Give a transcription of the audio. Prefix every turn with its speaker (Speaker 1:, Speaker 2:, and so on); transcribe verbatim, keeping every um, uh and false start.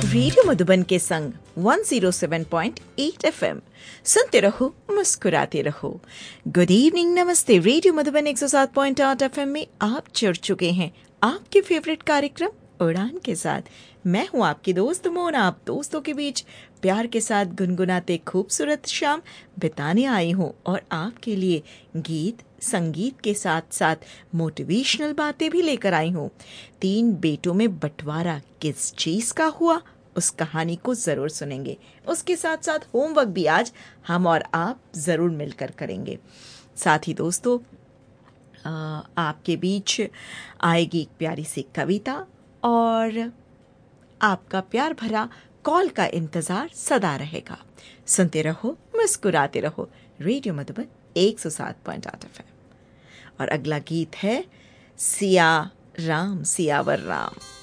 Speaker 1: Radio Madhuban के संग एक सौ सात पॉइंट आठ एफएम सुनते रहो मुस्कुराते रहो। गुड इवनिंग, नमस्ते। रेडियो मधुबन एक सौ सात पॉइंट आठ एफएम में आप जुड़ चुके हैं आपके फेवरेट कार्यक्रम उड़ान के साथ। मैं हूं आपकी दोस्त मोना। आप दोस्तों के बीच प्यार के साथ गुनगुनाते खूबसूरत शाम बिताने आई हूं और आपके लिए गीत संगीत के साथ साथ मोटिवेशनल बातें भी लेकर आई हूं। तीन बेटों में बंटवारा किस चीज का हुआ, उस कहानी को जरूर सुनेंगे। उसके साथ साथ होमवर्क भी आज हम और आप जरूर मिलकर करेंगे। साथ ही दोस्तों आ, आपके बीच आएगी एक प्यारी सी कविता और आपका प्यार भरा कॉल का इंतजार सदा रहेगा। सुनते रहो मुस्कुराते रहो। रेडियो मधुबन एक सौ सात पॉइंट आठ एफएम। और अगला गीत है सिया राम सियावर राम।